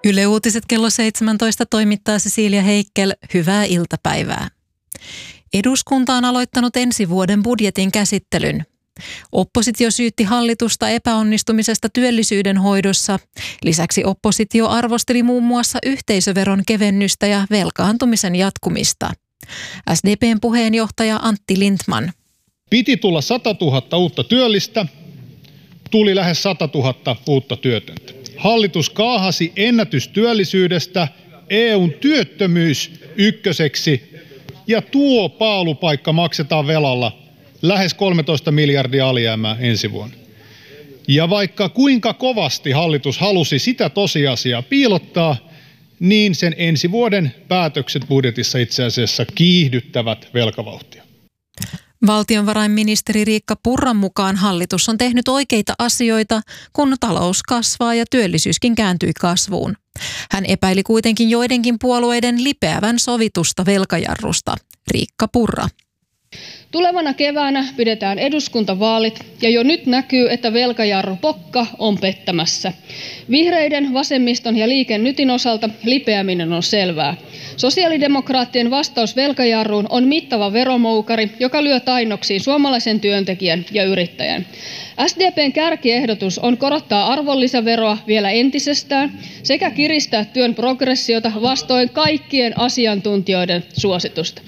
Yle Uutiset kello 17 toimittaa Cecilia Heikkel. Hyvää iltapäivää. Eduskunta on aloittanut ensi vuoden budjetin käsittelyn. Oppositio syytti hallitusta epäonnistumisesta työllisyyden hoidossa. Lisäksi oppositio arvosteli muun muassa yhteisöveron kevennystä ja velkaantumisen jatkumista. SDP:n puheenjohtaja Antti Lindtman. Piti tulla 100 000 uutta työllistä, tuli lähes 100 000 uutta työtöntä. Hallitus kaahasi ennätystyöllisyydestä EUn työttömyys ykköseksi ja tuo paalupaikka maksetaan velalla, lähes 13 miljardia alijäämää ensi vuonna. Ja vaikka kuinka kovasti hallitus halusi sitä tosiasiaa piilottaa, niin sen ensi vuoden päätökset budjetissa itse asiassa kiihdyttävät velkavauhtia. Valtiovarainministeri Riikka Purran mukaan hallitus on tehnyt oikeita asioita, kun talous kasvaa ja työllisyyskin kääntyi kasvuun. Hän epäili kuitenkin joidenkin puolueiden lipeävän sovitusta velkajarrusta. Riikka Purra. Tulevana keväänä pidetään eduskuntavaalit ja jo nyt näkyy, että velkajarrupokka on pettämässä. Vihreiden, vasemmiston ja Liike Nytin osalta lipeäminen on selvää. Sosiaalidemokraattien vastaus velkajarruun on mittava veromoukari, joka lyö tainnoksiin suomalaisen työntekijän ja yrittäjän. SDP:n kärkiehdotus on korottaa arvonlisäveroa vielä entisestään sekä kiristää työn progressiota vastoin kaikkien asiantuntijoiden suositusta.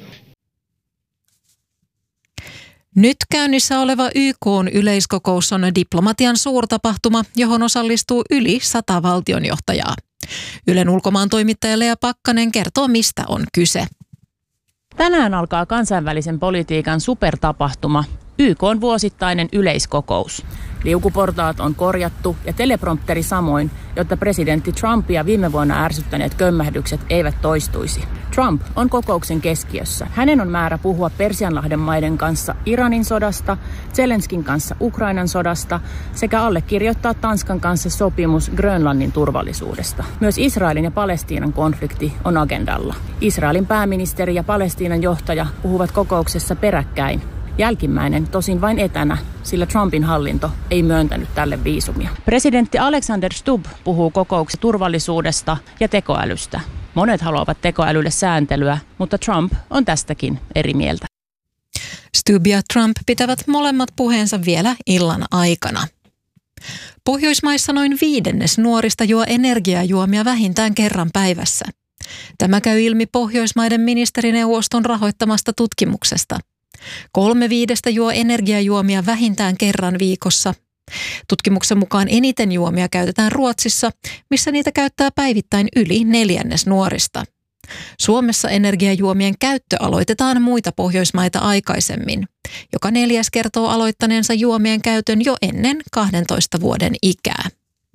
Nyt käynnissä oleva YK:n yleiskokous on diplomatian suurtapahtuma, johon osallistuu yli 100 valtionjohtajaa. Ylen ulkomaantoimittaja Lea Pakkanen kertoo, mistä on kyse. Tänään alkaa kansainvälisen politiikan supertapahtuma, YK:n vuosittainen yleiskokous. Liukuportaat on korjattu ja teleprompteri samoin, jotta presidentti Trumpia viime vuonna ärsyttäneet kömmähdykset eivät toistuisi. Trump on kokouksen keskiössä. Hänen on määrä puhua Persianlahden maiden kanssa Iranin sodasta, Zelenskin kanssa Ukrainan sodasta sekä allekirjoittaa Tanskan kanssa sopimus Grönlannin turvallisuudesta. Myös Israelin ja Palestiinan konflikti on agendalla. Israelin pääministeri ja Palestiinan johtaja puhuvat kokouksessa peräkkäin. Jälkimmäinen tosin vain etänä, sillä Trumpin hallinto ei myöntänyt tälle viisumia. Presidentti Alexander Stubb puhuu kokouksen turvallisuudesta ja tekoälystä. Monet haluavat tekoälylle sääntelyä, mutta Trump on tästäkin eri mieltä. Stubb ja Trump pitävät molemmat puheensa vielä illan aikana. Pohjoismaissa noin 1/5 nuorista juo energiajuomia vähintään kerran päivässä. Tämä käy ilmi Pohjoismaiden ministerineuvoston rahoittamasta tutkimuksesta. 3/5 juo energiajuomia vähintään kerran viikossa. Tutkimuksen mukaan eniten juomia käytetään Ruotsissa, missä niitä käyttää päivittäin yli 1/4 nuorista. Suomessa energiajuomien käyttö aloitetaan muita Pohjoismaita aikaisemmin. Joka 4. kertoo aloittaneensa juomien käytön jo ennen 12 vuoden ikää.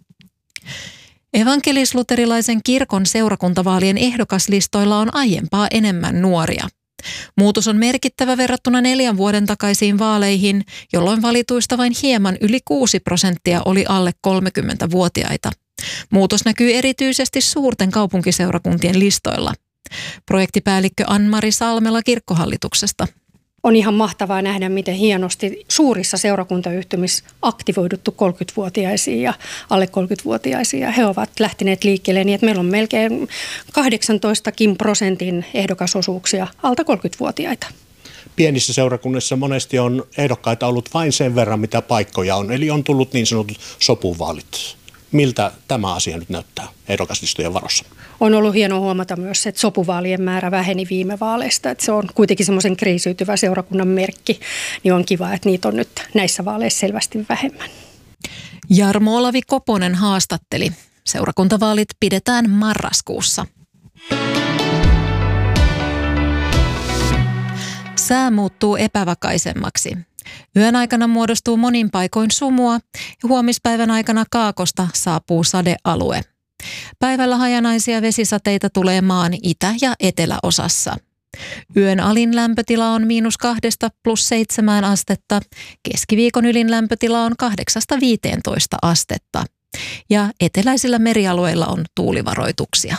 Evankelis-luterilaisen kirkon seurakuntavaalien ehdokaslistoilla on aiempaa enemmän nuoria. Muutos on merkittävä verrattuna 4 vuoden takaisiin vaaleihin, jolloin valituista vain hieman yli 6% oli alle 30-vuotiaita. Muutos näkyy erityisesti suurten kaupunkiseurakuntien listoilla. Projektipäällikkö Ann-Mari Salmela kirkkohallituksesta. On ihan mahtavaa nähdä, miten hienosti suurissa seurakuntayhtymissä aktivoiduttu 30-vuotiaisiin ja alle 30-vuotiaisiin. He ovat lähteneet liikkeelle niin, että meillä on melkein 18% ehdokasosuuksia alta 30-vuotiaita. Pienissä seurakunnissa monesti on ehdokkaita ollut vain sen verran, mitä paikkoja on. Eli on tullut niin sanotut sopuvaalit. Miltä tämä asia nyt näyttää ehdokaslistojen varossa? On ollut hienoa huomata myös, että sopuvaalien määrä väheni viime vaaleista. Että se on kuitenkin semmoisen kriisiytyvä seurakunnan merkki, niin on kiva, että niitä on nyt näissä vaaleissa selvästi vähemmän. Jarmo Olavi Koponen haastatteli. Seurakuntavaalit pidetään marraskuussa. Sää muuttuu epävakaisemmaksi. Yön aikana muodostuu monin paikoin sumua ja huomispäivän aikana kaakosta saapuu sadealue. Päivällä hajanaisia vesisateita tulee maan itä- ja eteläosassa. Yön alin lämpötila on -2 + 7 astetta. Keskiviikon ylin lämpötila on 8–15 astetta. Ja eteläisillä merialueilla on tuulivaroituksia.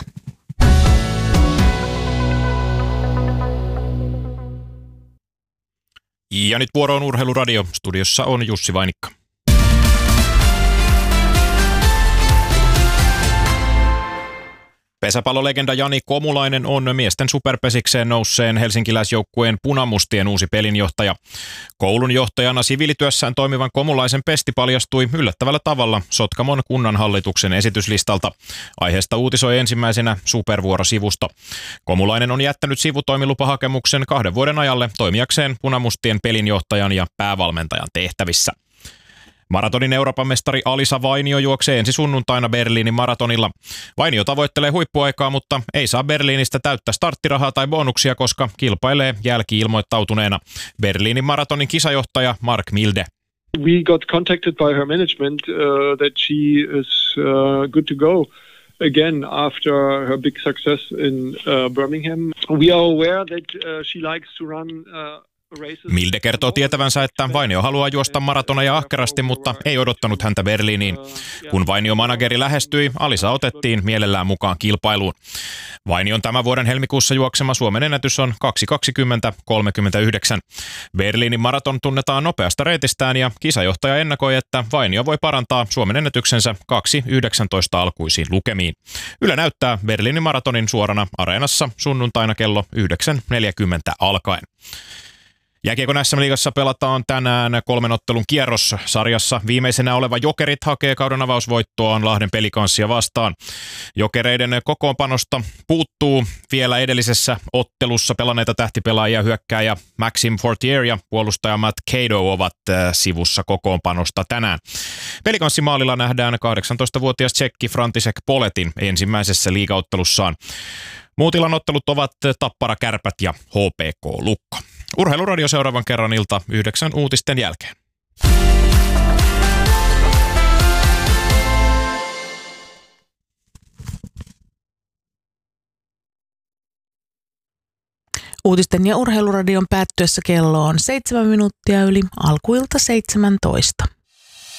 Ja nyt vuoro on Urheiluradio. Studiossa on Jussi Vainikka. Pesäpallolegenda Jani Komulainen on miesten superpesikseen nousseen helsinkiläisjoukkueen punamustien uusi pelinjohtaja. Koulun johtajana siviilityössään toimivan Komulaisen pesti paljastui yllättävällä tavalla Sotkamon kunnanhallituksen esityslistalta. Aiheesta uutisoi ensimmäisenä Supervuoro-sivusto. Komulainen on jättänyt sivutoimilupahakemuksen 2 vuoden ajalle toimijakseen punamustien pelinjohtajan ja päävalmentajan tehtävissä. Maratonin Euroopan mestari Alisa Vainio juoksee ensi sunnuntaina Berliinin maratonilla. Vainio tavoittelee huippuaikaa, mutta ei saa Berliinistä täyttä starttirahaa tai bonuksia, koska kilpailee jälki-ilmoittautuneena. Berliinin maratonin kisajohtaja Mark Milde. We got contacted by her management that she is good to go again after her big success in Birmingham. We are aware that she likes to run Milde kertoo tietävänsä, että Vainio haluaa juosta maratoneja ahkerasti, mutta ei odottanut häntä Berliiniin. Kun Vainio-manageri lähestyi, Alisa otettiin mielellään mukaan kilpailuun. Vainion tämän vuoden helmikuussa juoksema Suomen ennätys on 2:20:39. Berliinin maraton tunnetaan nopeasta reitistään ja kisajohtaja ennakoi, että Vainio voi parantaa Suomen ennätyksensä 2:19 alkuisiin lukemiin. Yle näyttää Berliinin maratonin suorana Areenassa sunnuntaina kello 9:40 alkaen. Jääkiekon SM-liigassa pelataan tänään 3 ottelun kierros. Sarjassa viimeisenä oleva Jokerit hakee kauden avausvoittoaan Lahden Pelikanssia vastaan. Jokereiden kokoonpanosta puuttuu vielä edellisessä ottelussa pelanneita tähtipelaajia. Hyökkääjä Maxim Fortier ja puolustaja Matt Cato ovat sivussa kokoonpanosta tänään. Pelikanssin maalilla nähdään 18-vuotias tsekki František Poletin ensimmäisessä liigaottelussaan. Muut illan ottelut ovat Tappara Kärpät ja HPK Lukko. Urheiluradio seuraavan kerran ilta 9 uutisten jälkeen. Uutisten ja urheiluradion päättyessä kello on 7 minuuttia yli alkuilta 17.